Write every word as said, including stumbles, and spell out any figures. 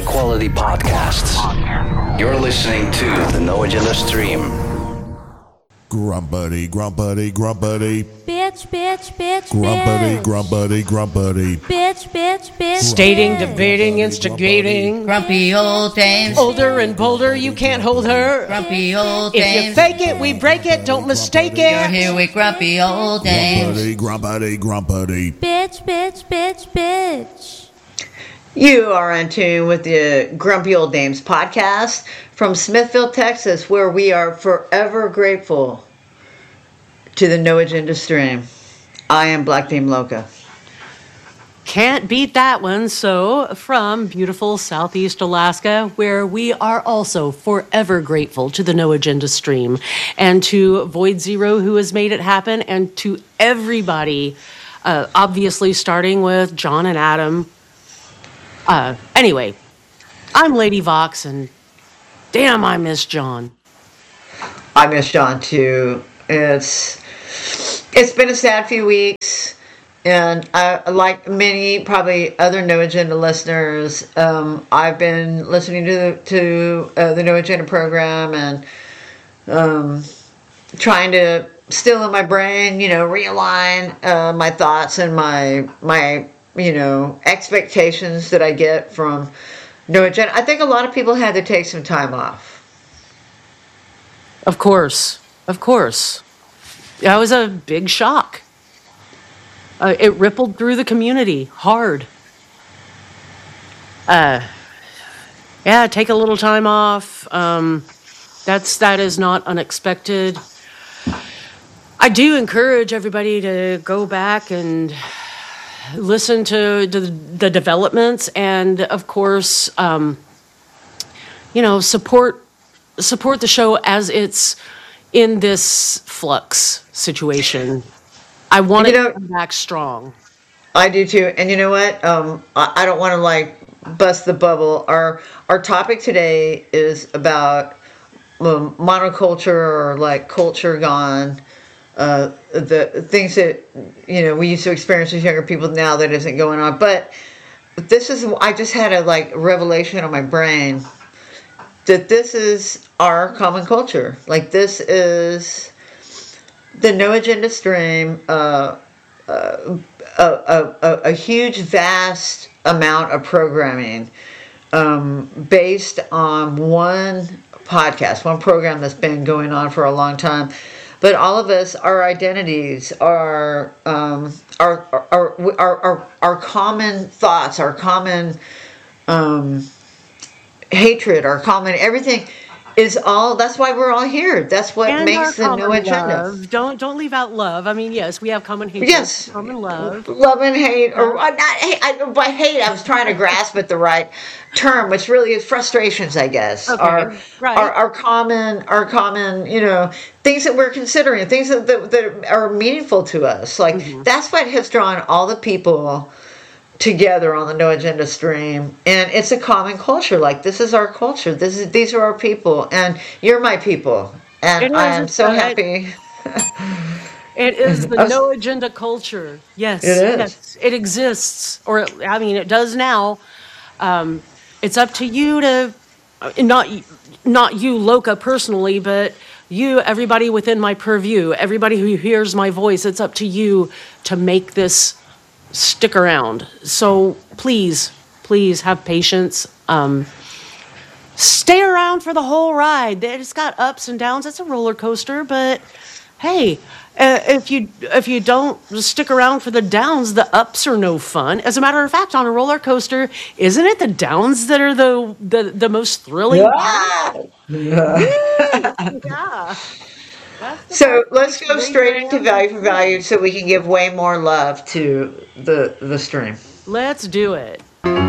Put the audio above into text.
quality podcasts. You're listening to the No Agenda Stream. Grumpity, grumpity, grumpity. Bitch, bitch, bitch, Grumpity, bitch. grumpity, grumpity. Bitch, bitch, bitch, Stating, bitch. debating, instigating. Grumpy old dames. Older and bolder, you can't hold her. Grumpy old If dames. you fake it, we break it. Don't mistake You're it. here with grumpy old dames. Grumpity, grumpity, grumpity. Bitch, bitch, bitch, bitch. You are in tune with the Grumpy Old Dames podcast from Smithville, Texas, where we are forever grateful to the No Agenda Stream. I am Black Dame Loca. Can't beat that one. So, from beautiful Southeast Alaska, where we are also forever grateful to the No Agenda Stream and to Void Zero, who has made it happen, and to everybody, uh, obviously starting with John and Adam. Uh, anyway, I'm Lady Vox, and damn, I miss John. I miss John too. It's it's been a sad few weeks, and I, like many probably other No Agenda listeners, um, I've been listening to the, to uh, the No Agenda program and um, trying to still in my brain, you know, realign uh, my thoughts and my my. you know, expectations that I get from No Agenda. I think a lot of people had to take some time off. Of course, of course. That was a big shock. Uh, it rippled through the community hard. Uh, yeah, take a little time off. Um, that's that is not unexpected. I do encourage everybody to go back and listen to, to the developments, and of course, um, you know, support support the show as it's in this flux situation. I want You it know- to come back strong. I do too. And you know what? Um, I, I don't want to like bust the bubble. Our our topic today is about um, monoculture, or like culture gone. Uh, the things that, you know, we used to experience as younger people, now that isn't going on. But this is, I just had a like revelation on my brain that this is our common culture. Like, this is the No Agenda Stream, uh, uh, a, a, a, a huge, vast amount of programming um, based on one podcast, one program that's been going on for a long time. But all of us, our identities, our um, our, our, our, our, our common thoughts, our common um, hatred, our common everything is all, that's why we're all here. That's what And makes the our No common Agenda. love. Don't don't leave out love. I mean, yes, we have common hate. Yes. Common love. Love and hate, or uh, not hate. I, by hate, I was trying to grasp at the right term, which really is frustrations, I guess. Okay, Our, right. our, our common, our common, you know, things that we're considering, things that that, that are meaningful to us. Like, Mm-hmm. that's what has drawn all the people together on the No Agenda Stream, and it's a common culture. Like, this is our culture. This is these are our people, and you're my people, It and is, I am so uh, happy. It is the Us- no agenda culture. Yes, It is. yes, it exists, or I mean, it does now. Um, it's up to you to, uh, not not you, Loca, personally, but you, everybody within my purview, everybody who hears my voice. It's up to you to make this stick around. So please, please have patience. Um, stay around for the whole ride. It's got ups and downs. It's a roller coaster, but hey, uh, if you if you don't stick around for the downs, the ups are no fun. As a matter of fact, on a roller coaster, isn't it the downs that are the the, the most thrilling? Yeah. That's the So part let's that go makes straight me into really value for value, so we can give way more love to the the stream. Let's do it.